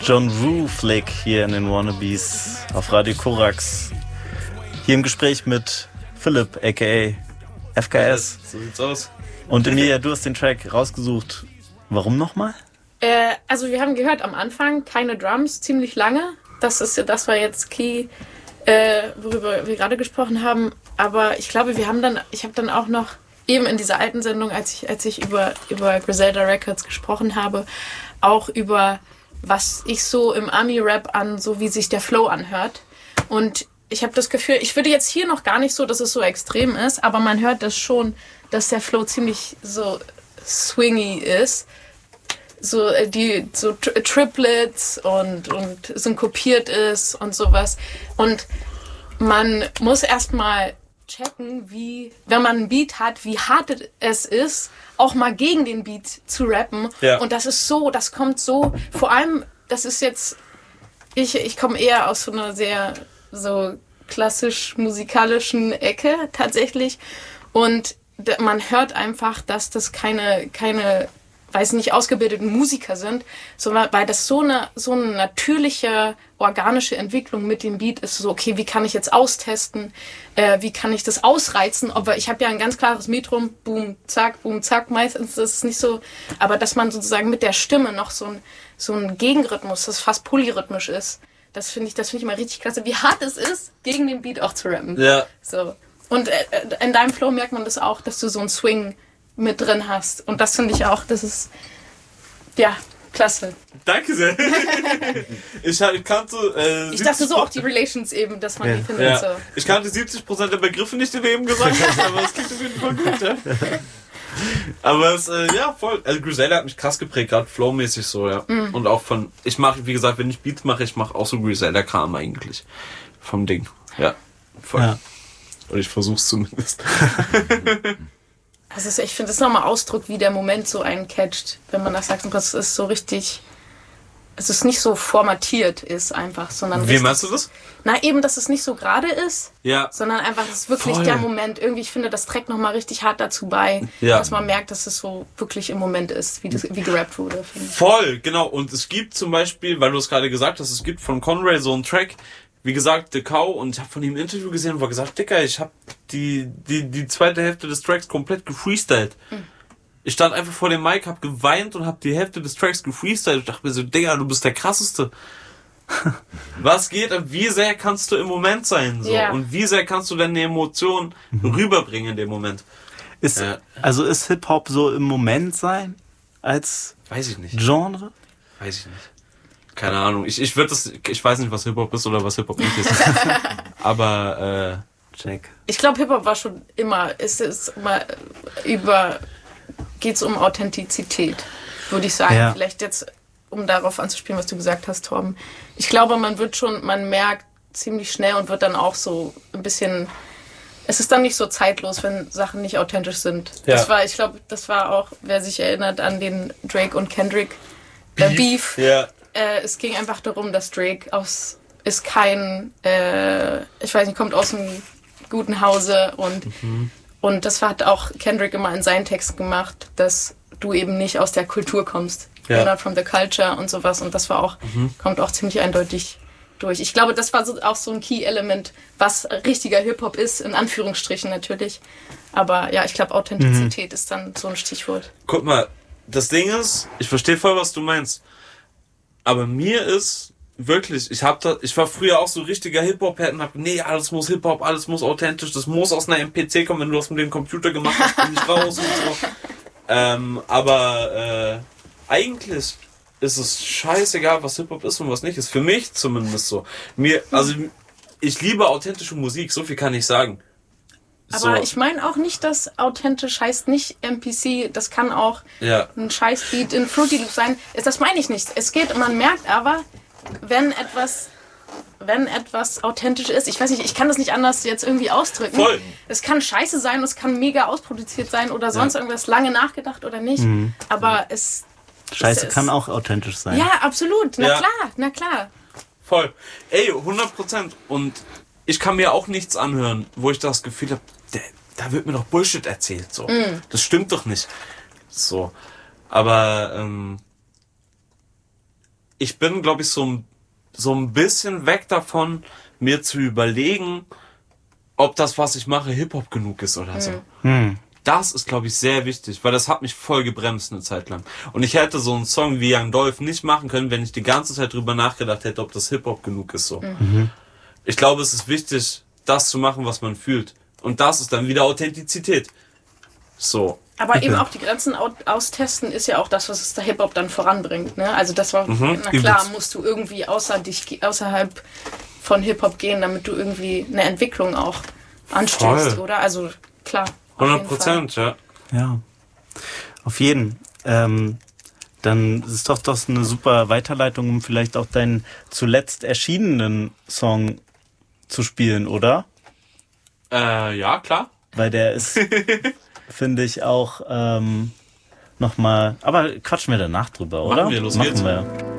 John Woo Flick hier in den Wannabes auf Radio Korax. Hier im Gespräch mit Philipp, a.k.a. FKS. So sieht's aus. Und Emilia, du hast den Track rausgesucht. Warum nochmal? Also wir haben gehört am Anfang keine Drums, ziemlich lange. Das war jetzt Key, worüber wir gerade gesprochen haben. Aber ich glaube, ich habe dann auch noch eben in dieser alten Sendung, als ich über Griselda Records gesprochen habe, auch über was ich so im Army-Rap so wie sich der Flow anhört. Und ich habe das Gefühl, ich würde jetzt hier noch gar nicht so, dass es so extrem ist, aber man hört das schon, dass der Flow ziemlich so swingy ist. So Triplets und synkopiert ist und sowas. Und man muss erstmal checken, wenn man einen Beat hat, wie hart es ist, auch mal gegen den Beat zu rappen. Ja. Und das kommt so, vor allem, das ist jetzt, ich komme eher aus so einer sehr so klassisch musikalischen Ecke tatsächlich. Und man hört einfach, dass das keine weiß nicht, ausgebildeten Musiker sind, sondern weil das so eine natürliche, organische Entwicklung mit dem Beat ist. So, okay, wie kann ich jetzt austesten? Wie kann ich das ausreizen? Aber ich habe ja ein ganz klares Metrum, boom, zack, meistens ist es nicht so. Aber dass man sozusagen mit der Stimme noch so ein Gegenrhythmus, das fast polyrhythmisch ist, das finde ich immer richtig klasse. Wie hart es ist, gegen den Beat auch zu rappen. Ja. So. Und in deinem Flow merkt man das auch, dass du so einen Swing mit drin hast. Und das finde ich auch, das ist, ja, klasse. Danke sehr. Ich kannte... ich dachte so auch die Relations eben, dass man die findet. Ja. So. Ich kannte 70% der Begriffe nicht, die du eben gesagt hast, aber es klingt auf jeden Fall gut, ja. Aber es, voll. Also Griselda hat mich krass geprägt, gerade flowmäßig so, ja. Mm. Und auch ich mache, wie gesagt, wenn ich Beats mache, ich mache auch so Griselda-Kram eigentlich. Vom Ding. Ja, voll. Ja. Und ich versuch's zumindest. Also ich finde, das ist nochmal Ausdruck, wie der Moment so einen catcht, wenn man das sagt. Das ist so richtig, es ist nicht so formatiert ist einfach, sondern... Wie meinst du das? Na eben, dass es nicht so gerade ist, ja. Sondern einfach, es ist wirklich der Moment. Irgendwie, ich finde, das trägt nochmal richtig hart dazu bei, dass man merkt, dass es so wirklich im Moment ist, wie gerappt wurde. Voll, genau. Und es gibt zum Beispiel, weil du es gerade gesagt hast, es gibt von Conray so einen Track, wie gesagt, The Cow, und ich habe von ihm ein Interview gesehen, wo er gesagt, Dicker, ich habe die zweite Hälfte des Tracks komplett gefreestylt. Mhm. Ich stand einfach vor dem Mic, hab geweint und hab die Hälfte des Tracks gefreestylt. Ich dachte mir so, Digga, du bist der Krasseste. Was geht? Wie sehr kannst du im Moment sein? So? Yeah. Und wie sehr kannst du deine Emotionen rüberbringen in dem Moment? Also ist Hip-Hop so im Moment sein als Weiß ich nicht. Genre? Weiß ich nicht. Keine Ahnung. Ich weiß nicht, was Hip-Hop ist oder was Hip-Hop nicht ist. Aber, check. Ich glaube, Hip-Hop war schon immer, geht's um Authentizität, würde ich sagen. Ja. Vielleicht jetzt, um darauf anzuspielen, was du gesagt hast, Torben. Ich glaube, man merkt ziemlich schnell und wird dann auch so ein bisschen, es ist dann nicht so zeitlos, wenn Sachen nicht authentisch sind. Ja. Ich glaube, das war auch, wer sich erinnert an den Drake und Kendrick Beef. Ja. Es ging einfach darum, dass Drake kommt aus einem guten Hause und das hat auch Kendrick immer in seinen Texten gemacht, dass du eben nicht aus der Kultur kommst. Ja. You're not from the culture und sowas. Und das war auch, kommt auch ziemlich eindeutig durch. Ich glaube, das war auch so ein Key-Element, was richtiger Hip-Hop ist, in Anführungsstrichen natürlich. Aber ja, ich glaube, Authentizität ist dann so ein Stichwort. Guck mal, das Ding ist, ich verstehe voll, was du meinst. Aber mir ist wirklich, ich war früher auch so richtiger Hip-Hop-Head und hab, nee, alles muss Hip-Hop, alles muss authentisch, das muss aus einer MPC kommen, wenn du das mit dem Computer gemacht hast, bin ich raus und so. Aber eigentlich ist es scheißegal, was Hip-Hop ist und was nicht ist. Für mich zumindest so. Ich liebe authentische Musik, so viel kann ich sagen. Aber ich meine auch nicht, dass authentisch heißt nicht MPC, das kann auch ein Scheißbeat in Fruity Loop sein. Das meine ich nicht. Man merkt aber, wenn etwas authentisch ist, ich weiß nicht, ich kann das nicht anders jetzt irgendwie ausdrücken. Voll. Es kann scheiße sein, es kann mega ausproduziert sein oder sonst irgendwas, lange nachgedacht oder nicht. Aber Scheiße kann auch authentisch sein. Ja, absolut. Na klar. Voll. Ey, 100%. Und ich kann mir auch nichts anhören, wo ich das Gefühl habe, da wird mir doch Bullshit erzählt. So. Das stimmt doch nicht. So. Aber ich bin, glaube ich, so ein bisschen weg davon, mir zu überlegen, ob das, was ich mache, Hip-Hop genug ist oder so. Das ist, glaube ich, sehr wichtig, weil das hat mich voll gebremst eine Zeit lang. Und ich hätte so einen Song wie Young Dolph nicht machen können, wenn ich die ganze Zeit drüber nachgedacht hätte, ob das Hip-Hop genug ist. So. Ich glaube, es ist wichtig, das zu machen, was man fühlt. Und das ist dann wieder Authentizität. So. Aber eben auch die Grenzen austesten ist ja auch das, was es der Hip-Hop dann voranbringt. Ne? Also das war, na klar, musst du irgendwie außerhalb von Hip-Hop gehen, damit du irgendwie eine Entwicklung auch anstößt, oder? Also klar. 100%, ja. Ja, auf jeden. Dann ist doch das eine super Weiterleitung, um vielleicht auch deinen zuletzt erschienenen Song zu spielen, oder? Ja, klar. Weil der ist, finde ich, auch nochmal... Aber quatschen wir danach drüber, oder? Machen wir, los geht's. Machen wir.